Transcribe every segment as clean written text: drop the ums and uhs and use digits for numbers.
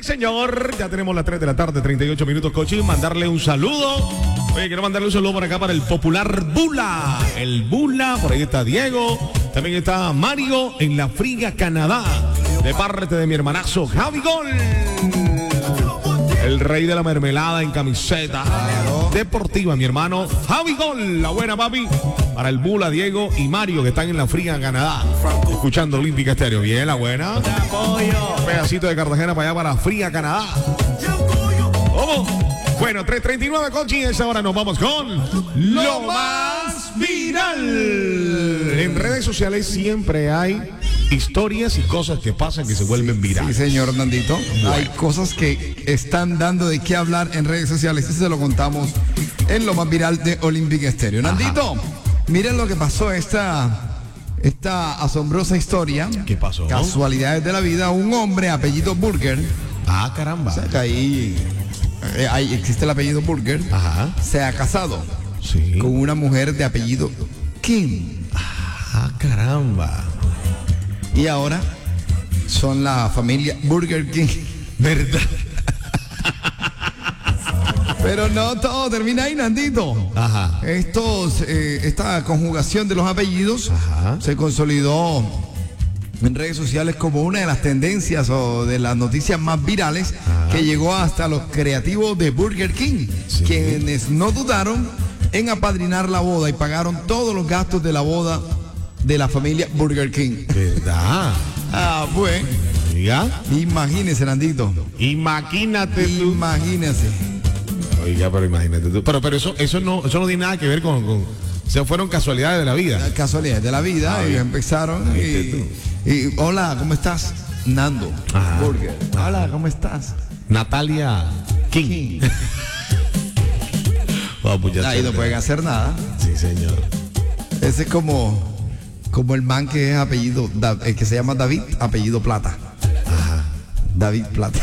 Sí, señor. Ya tenemos las 3 de la tarde, 38 minutos, Cochi. Mandarle un saludo. Oye, quiero mandarle un saludo por acá para el popular Bula. El Bula, por ahí está Diego. También está Mario en La Friga, Canadá. De parte de mi hermanazo Javi Gol. El rey de la mermelada en camiseta deportiva, mi hermano Javi Gol. La buena, papi. Para el Bula, Diego y Mario, que están en La Friga, Canadá. Escuchando Olímpica Estéreo. Bien, la buena. Un pedacito de Cartagena para allá, para Friga, Canadá. ¿Cómo? Bueno, 3:39, Conchi. Esa hora nos vamos con lo más viral. En redes sociales siempre hay historias y cosas que pasan que se vuelven virales. Sí, señor Nandito. Bueno. Hay cosas que están dando de qué hablar en redes sociales. Eso se lo contamos en lo más viral de Olímpica Estéreo. Nandito, miren lo que pasó esta asombrosa historia. ¿Qué pasó? Casualidades de la vida. Un hombre apellido Burger. Ah, caramba. O sea, que ahí existe el apellido Burger. Ajá. Se ha casado con una mujer de apellido King. Ah, caramba. Y ahora son la familia Burger King. ¿Verdad? Pero no todo termina ahí, Nandito. Ajá. Esta conjugación de los apellidos se consolidó en redes sociales como una de las tendencias o de las noticias más virales que llegó hasta los creativos de Burger King, quienes no dudaron en apadrinar la boda y pagaron todos los gastos de la boda de la familia Burger King. ¿Verdad? Pues. ¿Ya? Imagínese, Nandito. Imagínate tú. Imagínese. Oiga, pero imagínate tú. Pero eso no tiene nada que ver con se fueron casualidades de la vida. Casualidades de la vida. Y empezaron. Y hola, ¿cómo estás? Nando. Burger. Hola, ¿cómo estás? Natalia King. Ahí no pueden hacer nada. Sí, señor. Ese es como el man que es apellido, que se llama David, apellido Plata. Ajá. David Plata.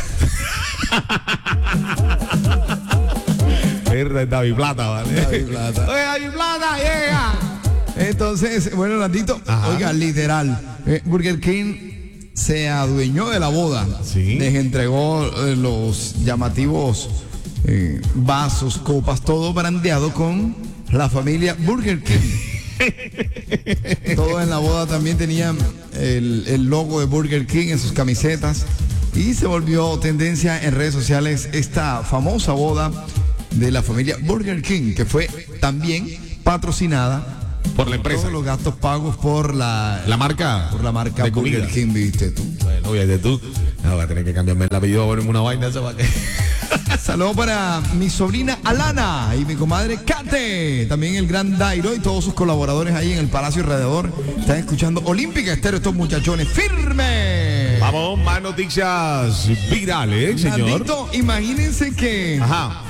Es David Plata, ¿vale? David Plata. Oye, David Plata, llega. Entonces, bueno, Nandito, oiga, literal, Burger King se adueñó de la boda. Sí. Les entregó los llamativos vasos, copas, todo brandeado con la familia Burger King. Todos en la boda también tenían el logo de Burger King en sus camisetas. Y se volvió tendencia en redes sociales esta famosa boda de la familia Burger King, que fue también patrocinada por la empresa. Todos los gastos pagos por la marca. Por la marca de Burger comida. King, viste tú. Bueno, oye, tú. No, voy a tener que cambiarme el apellido, ponerme una vaina esa para que. Saludos para mi sobrina Alana y mi comadre Kate. También el gran Dairo y todos sus colaboradores ahí en el Palacio Alrededor. Están escuchando Olímpica Estéreo, estos muchachones. ¡Firme! Vamos, más noticias virales, señor. Nandito, imagínense que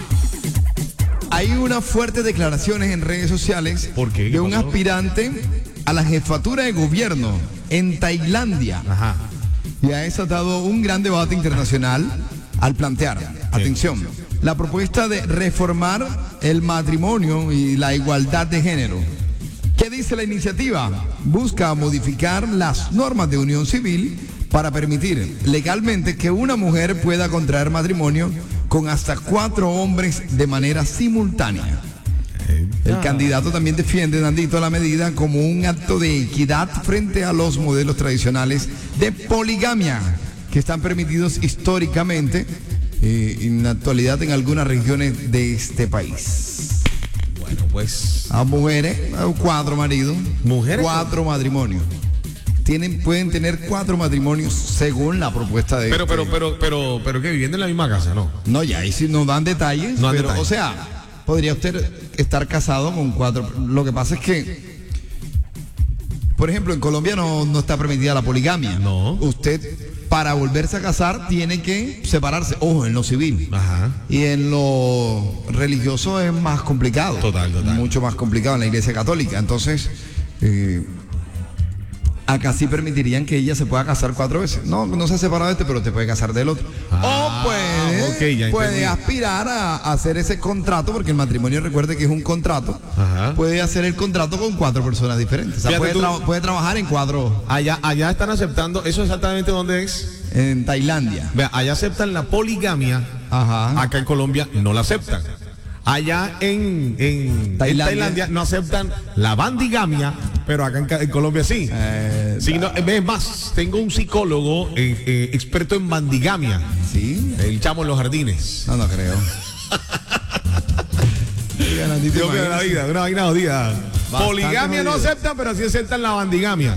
hay unas fuertes declaraciones en redes sociales. ¿Por qué? De un aspirante a la jefatura de gobierno en Tailandia. Y ha desatado un gran debate internacional al plantear, atención, la propuesta de reformar el matrimonio y la igualdad de género. ¿Qué dice la iniciativa? Busca modificar las normas de unión civil para permitir legalmente que una mujer pueda contraer matrimonio con hasta 4 hombres de manera simultánea. El candidato también defiende, Nandito, la medida como un acto de equidad frente a los modelos tradicionales de poligamia que están permitidos históricamente en la actualidad en algunas regiones de este país. Bueno, pues a mujeres, 4 maridos, mujeres 4 matrimonios. Pueden tener 4 matrimonios según la propuesta de. Pero que viviendo en la misma casa, ¿no? No, ya ahí sí nos dan detalles. O sea, podría usted estar casado con 4. Lo que pasa es que, por ejemplo, en Colombia no está permitida la poligamia. No. Usted, para volverse a casar, tiene que separarse. Ojo, en lo civil. Y en lo religioso es más complicado. Total. Mucho más complicado en la Iglesia Católica. Entonces, acá sí permitirían que ella se pueda casar 4 veces. No se ha separado de pero te puede casar del otro. O puede aspirar a hacer ese contrato, porque el matrimonio, recuerde que es un contrato. Puede hacer el contrato con 4 personas diferentes. O sea, puede trabajar en 4. Allá están aceptando, ¿eso exactamente dónde es? en Tailandia. Vea, allá aceptan la poligamia. Ajá. Acá en Colombia no la aceptan. Allá en Tailandia no aceptan la bandigamia, pero acá en Colombia sí. Sí, no, es más, tengo un psicólogo experto en bandigamia. ¿Sí? El chamo en los jardines. No creo. Dios mío de la vida, una vaina jodida. Poligamia no aceptan, pero sí aceptan la bandigamia.